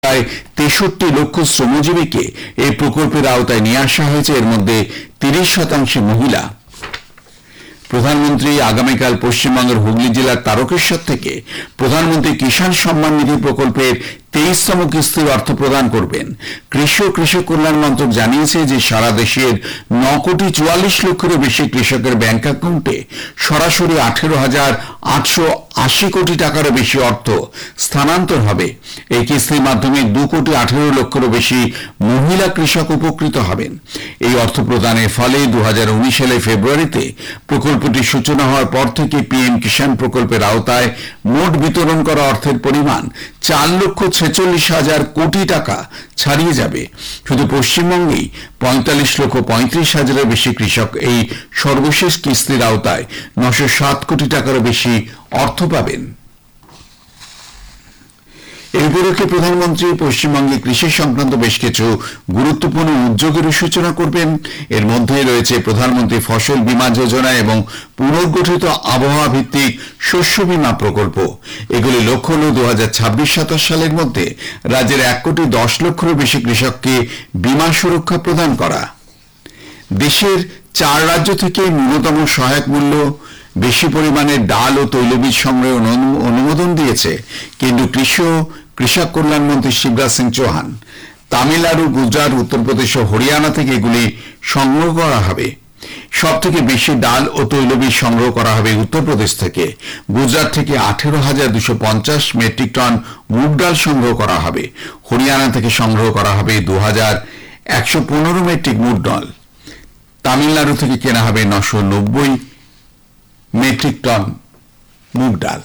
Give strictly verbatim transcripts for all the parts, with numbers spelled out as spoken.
প্রায় তেষট্টি লক্ষ শ্রমজীবীকে এই প্রকল্পের আওতায় নিয়ে আসা হয়েছে। এর মধ্যে তিরিশ শতাংশ মহিলা। প্রধানমন্ত্রী আগামীকাল পশ্চিমবঙ্গের হুগলি জেলার তারকেশ্বর থেকে প্রধানমন্ত্রী কিষাণ সম্মান নিধি প্রকল্পের তেইশতম কিস্তির অর্থ প্রদান করবেন। কৃষি ও কৃষক কল্যাণ মন্ত্রক জানিয়েছে যে সারা দেশের ন কোটি চুয়াল্লিশ লক্ষেরও বেশি কৃষকের ব্যাংক অ্যাকাউন্টে সরাসরি আঠেরো হাজার আটশো আশি কোটি টাকারও বেশি অর্থ স্থানান্তর হবে। এই কিস্তির মাধ্যমে দু কোটি আঠেরো লক্ষেরও বেশি মহিলা কৃষক উপকৃত হবেন। এই অর্থ প্রদানের ফলে দু হাজার উনিশ সালে ফেব্রুয়ারিতে প্রকল্পটির সূচনা হওয়ার পর থেকে পিএম কিষাণ প্রকল্পের আওতায় মোট বিতরণ করা অর্থের পরিমাণ চার লক্ষ ছেচল্লিশ হাজার কোটি টাকা ছাড়িয়ে যাবে। শুধু পশ্চিমবঙ্গেই পঁয়তাল্লিশ লক্ষ পঁয়ত্রিশ হাজারের বেশি কৃষক এই সর্বশেষ কিস্তির আওতায় নশো সাত কোটি টাকারও বেশি অর্থ পাবেন। এই উপলক্ষে প্রধানমন্ত্রী পশ্চিমবঙ্গে কৃষি সংক্রান্ত বেশ কিছু গুরুত্বপূর্ণ উদ্যোগের সূচনা করবেন। এর মধ্যে রয়েছে প্রধানমন্ত্রী ফসল বীমা যোজনা এবং পুনর্গঠিত আবহাওয়া ভিত্তিক শস্য বীমা প্রকল্প। এগুলি লক্ষ্য হল দু হাজার ছাব্বিশ সাতাশ সালের মধ্যে রাজ্যের এক কোটি দশ লক্ষেরও বেশি কৃষককে বীমা সুরক্ষা প্রদান করা। দেশের চার রাজ্য থেকে ন্যূনতম সহায়ক মূল্য বেশি পরিমাণে ডাল ও তৈলবীজ সংগ্রহে অনুমোদন দিয়েছে কিন্তু কৃষি ও কৃষক কল্যাণ মন্ত্রী শিবরাজ সিং চৌহান। তামিলনাড়ু, গুজরাট, উত্তরপ্রদেশ ও হরিয়ানা থেকে এগুলি সংগ্রহ করা হবে। সব থেকে বেশি ডাল ও তৈলবীজ সংগ্রহ করা হবে উত্তরপ্রদেশ থেকে। গুজরাট থেকে আঠেরো হাজার দুশো পঞ্চাশ মেট্রিক টন মুগ ডাল সংগ্রহ করা হবে। হরিয়ানা থেকে সংগ্রহ করা হবে দু হাজার একশো পনেরো মেট্রিক মুগ ডাল। তামিলনাড়ু থেকে কেনা হবে নশো নব্বই মেট্রিক টন মুগ ডাল।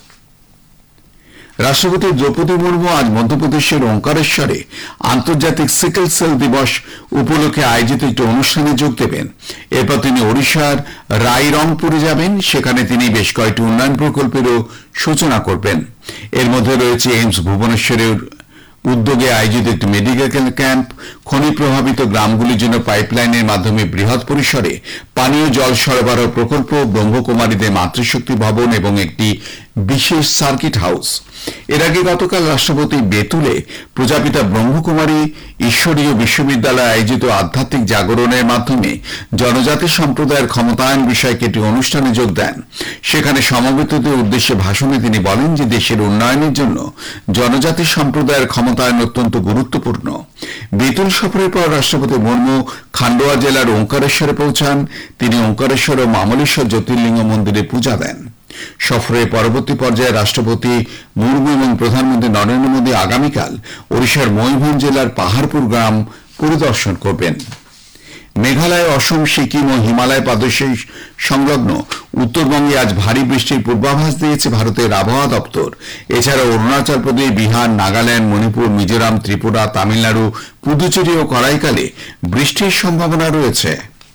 রাষ্ট্রপতি দ্রৌপদী মুর্মু আজ মধ্যপ্রদেশের ওঙ্কারেশ্বরে আন্তর্জাতিক সিকেল সেল দিবস উপলক্ষে আয়োজিত একটি অনুষ্ঠানে যোগ দেবেন। এরপর তিনি ওড়িশার রায়রংপুরে যাবেন। সেখানে তিনি বেশ কয়েকটি উন্নয়ন প্রকল্পেরও সূচনা করবেন। এর মধ্যে রয়েছে এইমস ভুবনেশ্বরের উদ্যোগে আয়োজিত একটি মেডিকেল ক্যাম্প, খনি প্রভাবিত গ্রামগুলির জন্য পাইপলাইনের মাধ্যমে বৃহৎ পরিসরে পানীয় জল সরবরাহ প্রকল্প, ব্রহ্মকুমারীদের মাতৃশক্তি ভবন এবং একটি বিশেষ সার্কিট হাউস। এর আগে গতকাল রাষ্ট্রপতি বেতুলে প্রজাপিতা ব্রহ্মকুমারী ঈশ্বরীয় বিশ্ববিদ্যালয়ে আয়োজিত আধ্যাত্মিক জাগরণের মাধ্যমে জনজাতি সম্প্রদায়ের ক্ষমতায়ন বিষয়ক একটি অনুষ্ঠানে যোগ দেন। সেখানে সমবেতদের উদ্দেশ্যে ভাষণে তিনি বলেন যে দেশের উন্নয়নের জন্য জনজাতি সম্প্রদায়ের ক্ষমতায়ন অত্যন্ত গুরুত্বপূর্ণ। বেতুল সফরের পর রাষ্ট্রপতি মুর্মু খান্ডোয়া জেলার ওঙ্কারেশ্বরে পৌঁছান। তিনি ওঙ্কারেশ্বর ও মামলেশ্বর জ্যোতির্লিঙ্গ মন্দিরে পূজা দেন। সফরের পরবর্তী পর্যায়ে রাষ্ট্রপতি মুর্মু এবং প্রধানমন্ত্রী নরেন্দ্র মোদী আগামীকাল ওড়িশার ময়ূরভঞ্জ জেলার পাহাড়পুর গ্রাম পরিদর্শন করবেন। মেঘালয়, অসম, সিকিম ও হিমালয় পাদদেশ সংলগ্ন উত্তরবঙ্গে আজ ভারী বৃষ্টির পূর্বাভাস দিয়েছে ভারতের আবহাওয়া দপ্তর। এছাড়া অরুণাচল প্রদেশ, বিহার, নাগাল্যান্ড, মণিপুর, মিজোরাম, ত্রিপুরা, তামিলনাড়ু, পুদুচেরি ও করাইকালে বৃষ্টির সম্ভাবনা রয়েছে।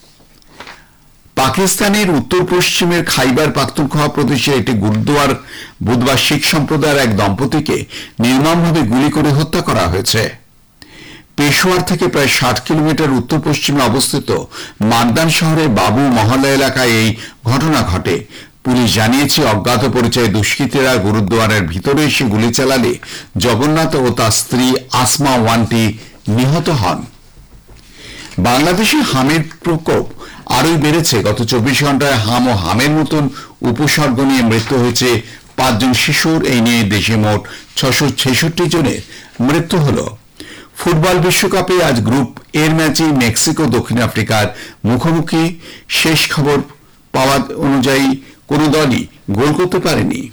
পাকিস্তানের উত্তর পশ্চিমের খাইবার পাখতুনখোয়া প্রদেশের একটি গুরুদ্বার বুধবার শিখ সম্প্রদায়ের এক দম্পতিকে নির্মমভাবে গুলি করে হত্যা করা হয়েছে। পেশোয়ার থেকে প্রায় ষাট কিলোমিটার উত্তর পশ্চিমে অবস্থিত মারদান শহরের বাবু মহল্লা এলাকায় এই ঘটনা ঘটে। পুলিশ জানিয়েছে অজ্ঞাত পরিচয় দুষ্কৃতীরা গুরুদ্বারের ভিতরে এসে গুলি চালালে জগন্নাথ ও তার স্ত্রী আসমা ওয়ান্টি নিহত হন। বাংলাদেশে হামের প্রকোপ আরোই বেড়েছে। গত চব্বিশ ঘন্টায় হাম ও হামের মতন উপসর্গ নিয়ে মৃত্যু হয়েছে পাঁচজন শিশুর। এই নিয়ে দেশে মোট ছশো ছেষট্টি জনের মৃত্যু হল। ফুটবল বিশ্বকাপে আজ গ্রুপ এর ম্যাচে মেক্সিকো দক্ষিণ আফ্রিকার মুখোমুখি। শেষ খবর পাওয়া অনুযায়ী কোন দলই গোল করতে পারেনি।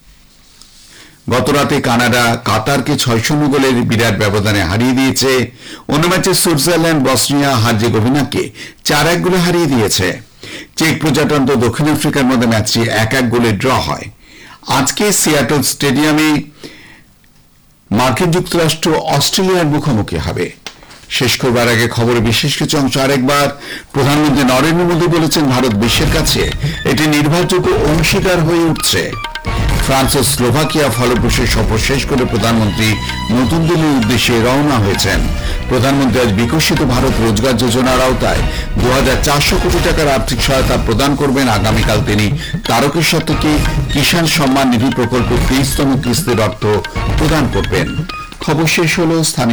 গতরাতে কানাডা কাতারকে ছয় শূন্য গোলের বিরাট ব্যবধানে হারিয়ে দিয়েছে। অন্য ম্যাচে সুইজারল্যান্ড বসনিয়া হার্জেগোভিনাকে চার এক গোলে হারিয়ে দিয়েছে। চেক প্রজাতন্ত্র দক্ষিণ আফ্রিকার মধ্যে ম্যাচটি এক এক গোলে ড্র হয়। আজকে সিয়াটল স্টেডিয়ামে মার্কিন যুক্তরাষ্ট্র অস্ট্রেলিয়ার মুখোমুখি হবে। শেষ করবার আগে খবরের বিশেষ কিছু অংশ আরেকবার। প্রধানমন্ত্রী নরেন্দ্র মোদী বলেছেন ভারত বিশ্বের কাছে এটি নির্ভরযোগ্য অংশীদার হয়ে উঠছে। ফ্রান্স ও স্লোভাকিয়া ফলপ্রসূ সফর শেষ করে প্রধানমন্ত্রী নতুন দিল্লির উদ্দেশ্যে রওনা হয়েছেন। প্রধানমন্ত্রী আজ বিকশিত ভারত রোজগার যোজনার আওতায় দু হাজার চারশো কোটি টাকার আর্থিক সহায়তা প্রদান করবেন। আগামীকাল তিনি তারকেশ্বর থেকে কিষাণ সম্মান নিধি প্রকল্পের তেইশতম কিস্তির অর্থ প্রদান করবেন। খবর শেষ হল। স্থানীয়